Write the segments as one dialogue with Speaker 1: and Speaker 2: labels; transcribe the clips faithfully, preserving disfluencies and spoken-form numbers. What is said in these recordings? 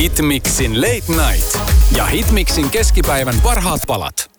Speaker 1: Hitmixin Late Night ja Hitmixin keskipäivän parhaat palat.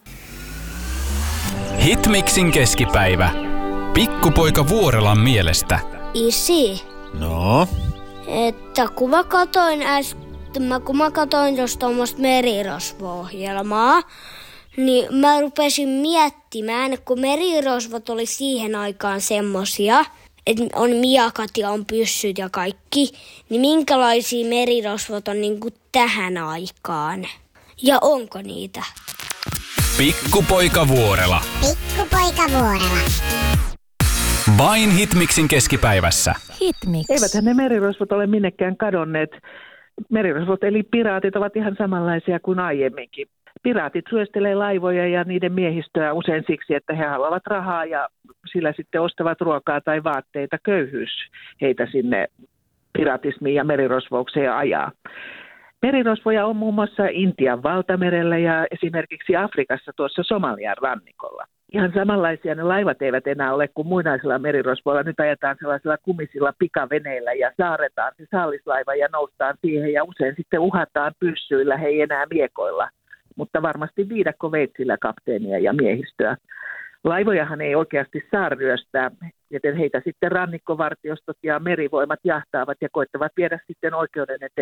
Speaker 1: Hitmixin keskipäivä. Pikkupoika Vuorelan mielestä.
Speaker 2: Isi.
Speaker 3: No?
Speaker 2: Että kun mä katoin äsken, mä, kun mä katoin tuosta tuommoista merirosvo-ohjelmaa, niin mä rupesin miettimään, kun merirosvot oli siihen aikaan semmosia, että on miakat ja on pyssyt ja kaikki, niin minkälaisia merirosvot on niin kuin tähän aikaan? Ja onko niitä?
Speaker 1: Pikkupoika Vuorela.
Speaker 4: Pikkupoika Vuorela.
Speaker 1: Vain Hitmixin keskipäivässä.
Speaker 5: Hitmix.
Speaker 6: Eiväthän ne merirosvot ole minnekään kadonneet. Merirosvot eli piraatit ovat ihan samanlaisia kuin aiemminkin. Piraatit syöstelee laivoja ja niiden miehistöä usein siksi, että he haluavat rahaa ja sillä sitten ostavat ruokaa tai vaatteita. Köyhyys heitä sinne piratismiin ja merirosvoukseen ajaa. Merirosvoja on muun muassa Intian valtamerellä ja esimerkiksi Afrikassa tuossa Somalian rannikolla. Ihan samanlaisia ne laivat eivät enää ole kuin muinaisilla merirosvoilla. Nyt ajetaan sellaisilla kumisilla pikaveneillä ja saaretaan se saalislaiva ja noustaan siihen ja usein sitten uhataan pyssyillä, he ei enää miekoilla. Mutta varmasti viidakkoveitsillä kapteenia ja miehistöä. Laivojahan ei oikeasti saa ryöstää, joten heitä sitten rannikkovartiostot ja merivoimat jahtaavat ja koittavat viedä sitten oikeuden eteen